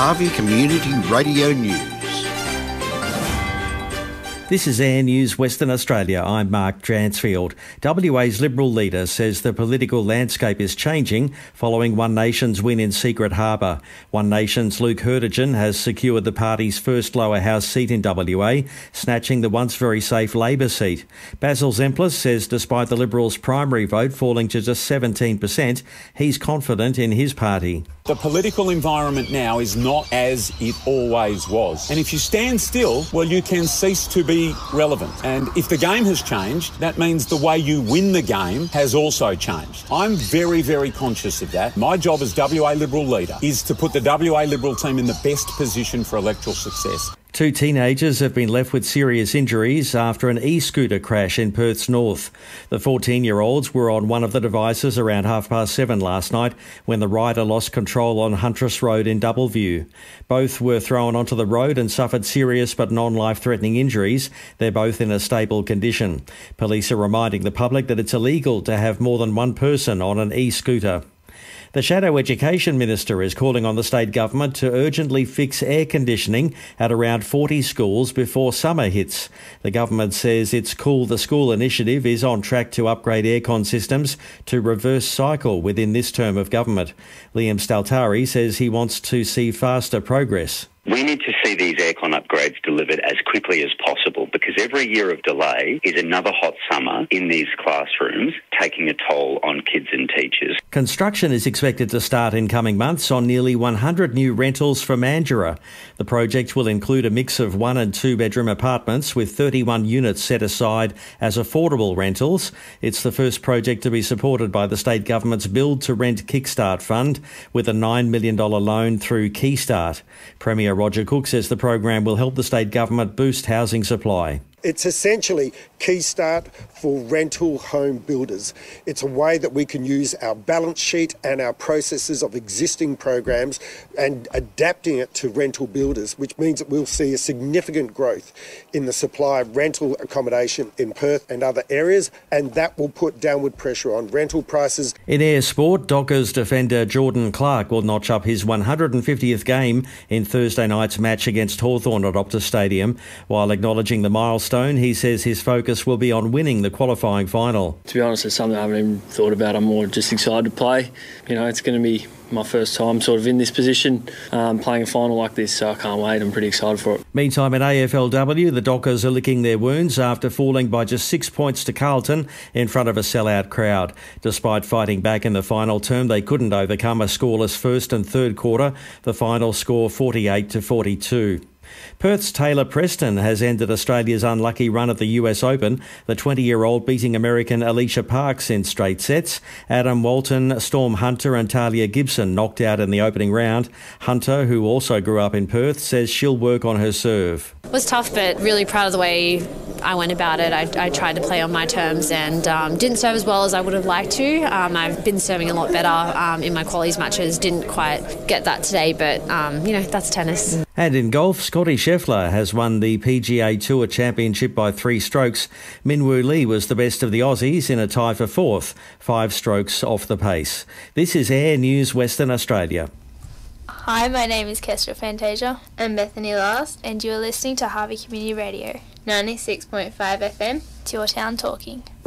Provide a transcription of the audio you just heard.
Harvey Community Radio News. This is Air News Western Australia. I'm Mark Dransfield. WA's Liberal leader says the political landscape is changing following One Nation's win in Secret Harbour. One Nation's Luke Hurtigan has secured the party's first lower house seat in WA, snatching the once very safe Labor seat. Basil Zemplis says despite the Liberals' primary vote falling to just 17%, he's confident in his party. The political environment now is not as it always was. And if you stand still, well, you can cease to be relevant. And if the game has changed, that means the way you win the game has also changed. I'm very, very conscious of that. My job as WA Liberal leader is to put the WA Liberal team in the best position for electoral success. Two teenagers have been left with serious injuries after an e-scooter crash in Perth's north. The 14-year-olds were on one of the devices around 7:30 last night when the rider lost control on Huntress Road in Doubleview. Both were thrown onto the road and suffered serious but non-life-threatening injuries. They're both in a stable condition. Police are reminding the public that it's illegal to have more than one person on an e-scooter. The Shadow Education Minister is calling on the state government to urgently fix air conditioning at around 40 schools before summer hits. The government says its Cool the School initiative is on track to upgrade aircon systems to reverse cycle within this term of government. Liam Staltari says he wants to see faster progress. We need to see these aircon upgrades delivered as quickly as possible because every year of delay is another hot summer in these classrooms, taking a toll on kids and teachers. Construction is expected to start in coming months on nearly 100 new rentals for Mandurah. The project will include a mix of 1 and 2 bedroom apartments with 31 units set aside as affordable rentals. It's the first project to be supported by the state government's Build to Rent Kickstart Fund with a $9 million loan through Keystart. Premier Roger Cook says the program will help the state government boost housing supply. It's essentially Keystart for rental home builders. It's a way that we can use our balance sheet and our processes of existing programs and adapting it to rental builders, which means that we'll see a significant growth in the supply of rental accommodation in Perth and other areas, and that will put downward pressure on rental prices. In air sport, Dockers defender Jordan Clark will notch up his 150th game in Thursday night's match against Hawthorn at Optus Stadium. While acknowledging the milestone, he says his focus will be on winning the qualifying final. To be honest, it's something I haven't even thought about. I'm more just excited to play. You know, it's going to be my first time sort of in this position, playing a final like this, so I can't wait. I'm pretty excited for it. Meantime, in AFLW, the Dockers are licking their wounds after falling by just 6 points to Carlton in front of a sellout crowd. Despite fighting back in the final term, they couldn't overcome a scoreless first and third quarter. The final score 48-42. Perth's Taylor Preston has ended Australia's unlucky run at the US Open, the 20-year-old beating American Alicia Parks in straight sets. Adam Walton, Storm Hunter and Talia Gibson knocked out in the opening round. Hunter, who also grew up in Perth, says she'll work on her serve. It was tough, but really proud of the way I went about it. I tried to play on my terms and didn't serve as well as I would have liked to. I've been serving a lot better in my qualies matches. Didn't quite get that today, but, that's tennis. And in golf, Scotty Scheffler has won the PGA Tour Championship by 3 strokes. Min Woo Lee was the best of the Aussies in a tie for 4th, 5 strokes off the pace. This is Air News Western Australia. Hi, my name is Kestra Fantasia. I'm Bethany Last, and you're listening to Harvey Community Radio. 96.5 FM. It's your town talking.